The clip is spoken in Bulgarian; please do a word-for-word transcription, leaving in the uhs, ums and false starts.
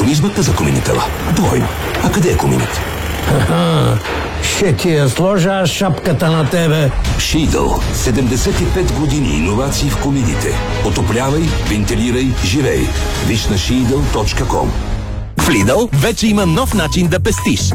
ми измъкна за куминитела. Двойно. А къде е куминът? Ха-ха. Ще ти я сложа шапката на тебе. Шидъл. седемдесет и пет години иновации в комините. Отоплявай, вентилирай, живей. Виж на шидъл точка ком. В Lidl вече има нов начин да пестиш.